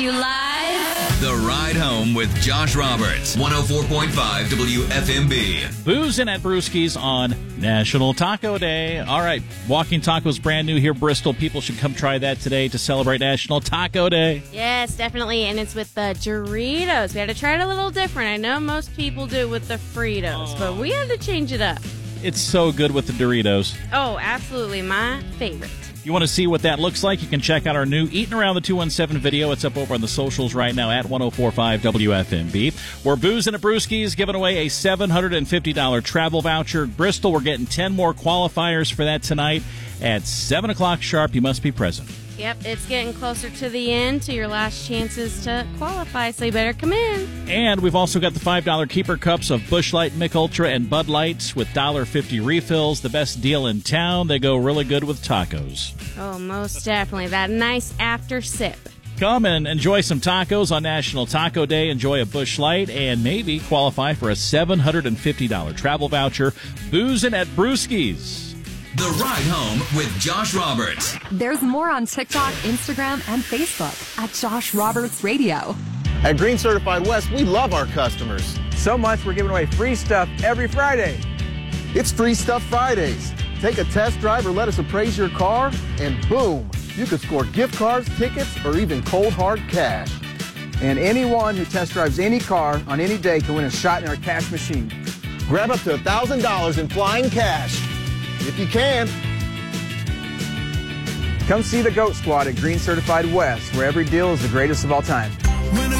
You live? The Ride Home with Josh Roberts, 104.5 WFMB. Boozing at Brewski's on National Taco Day. All right, Walking Taco's brand new here, Bristol. People should come try that today to celebrate National Taco Day. Yes, definitely, and it's with the Doritos. We had to try it a little different. I know most people do it with the Fritos, but we had to change it up. It's so good with the Doritos. Oh, absolutely, my favorite. You want to see what that looks like? You can check out our new Eating Around the 217 video. It's up over on the socials right now at 104.5 WFMB. We're Boozing at Brewski's, giving away a $750 travel voucher. Bristol, we're getting 10 more qualifiers for that tonight at 7 o'clock sharp. You must be present. Yep, it's getting closer to the end, to your last chances to qualify, so you better come in. And we've also got the $5 keeper cups of Busch Light, Mick Ultra, and Bud Light with $1.50 refills. The best deal in town. They go really good with tacos. Oh, most definitely. That nice after sip. Come and enjoy some tacos on National Taco Day. Enjoy a Busch Light and maybe qualify for a $750 travel voucher. Boozing at Brewski's. The Ride Home with Josh Roberts. There's more on TikTok, Instagram, and Facebook at Josh Roberts Radio. At Green Certified West, we love our customers. So much, we're giving away free stuff every Friday. It's Free Stuff Fridays. Take a test drive or let us appraise your car, and boom, you could score gift cards, tickets, or even cold hard cash. And anyone who test drives any car on any day can win a shot in our cash machine. Grab up to $1,000 in flying cash, if you can. Come see the GOAT Squad at Green Certified West, where every deal is the greatest of all time.